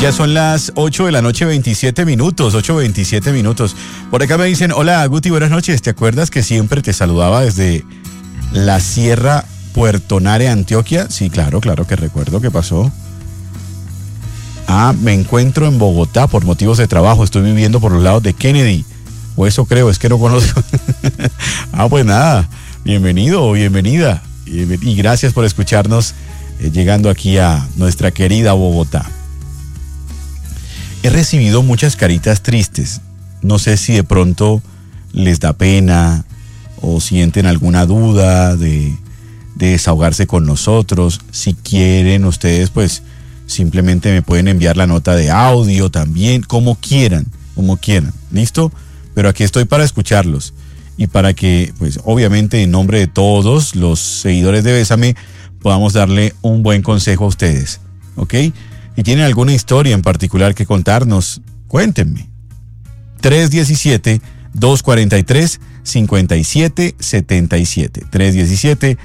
Ya son las 8 de la noche, 27 minutos, 8:27 minutos. Por acá me dicen, hola Guti, buenas noches. ¿Te acuerdas que siempre te saludaba desde la Sierra Puerto Nare, Antioquia? Sí, claro que recuerdo. ¿Qué pasó? Me encuentro en Bogotá por motivos de trabajo. Estoy viviendo por los lados de Kennedy. O eso creo, es que no conozco. Pues nada, bienvenido o bienvenida. Y gracias por escucharnos llegando aquí a nuestra querida Bogotá. He recibido muchas caritas tristes. No sé si de pronto les da pena o sienten alguna duda de desahogarse con nosotros. Si quieren ustedes, pues simplemente me pueden enviar la nota de audio también, como quieran. ¿Listo? Pero aquí estoy para escucharlos y para que, pues obviamente en nombre de todos los seguidores de Bésame, podamos darle un buen consejo a ustedes. ¿Ok? Si tienen alguna historia en particular que contarnos, cuéntenme. 317-243-5777.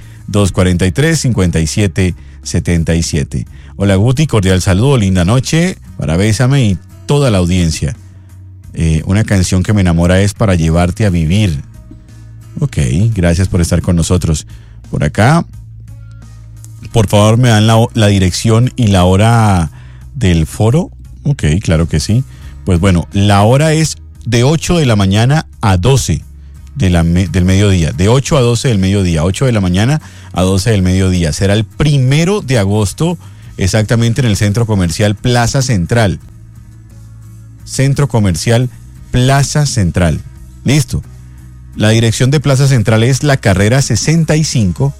317-243-5777. Hola Guti, cordial saludo, linda noche para Bésame y toda la audiencia. Una canción que me enamora es Para llevarte a vivir. Ok, gracias por estar con nosotros. Por acá, por favor me dan la dirección y la hora del foro. Ok, claro que sí. Pues bueno, la hora es de 8 de la mañana a 12 del mediodía. De 8 a 12 del mediodía. 8 de la mañana a 12 del mediodía. Será el 1 de agosto, exactamente en el Centro Comercial Plaza Central. Centro Comercial Plaza Central. Listo. La dirección de Plaza Central es la carrera 65,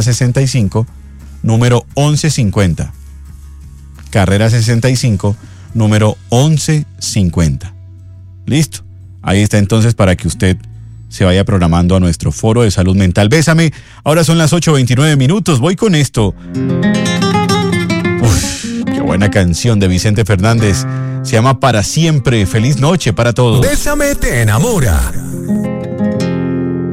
número 1150. Carrera 65, número 1150. Listo. Ahí está entonces para que usted se vaya programando a nuestro foro de salud mental. Bésame. Ahora son las 8:29 minutos. Voy con esto. Qué buena canción de Vicente Fernández. Se llama Para Siempre. Feliz noche para todos. Bésame te enamora.